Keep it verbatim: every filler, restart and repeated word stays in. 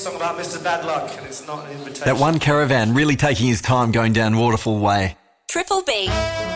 song about Mister Bad Luck, and it's not an invitation. That one caravan really taking his time going down Waterfall Way. Triple B.